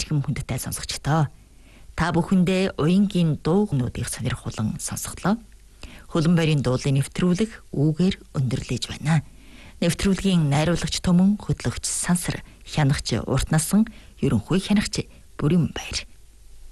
эрхэм хүндтэй сонсогчдоо. Та бүхэндээ уянгийн дуугнуудыг сонирхолон сонсголоо. Хөлөн байрын дуулын нэвтрүүлэг үүгээр өндөрлөж байна. Нэвтрүүлгийн найруулагч Төмөн, хөтлөгч Сансар, хянагч Урт насан, ерөнхий хянагч Бүрэн Баяр.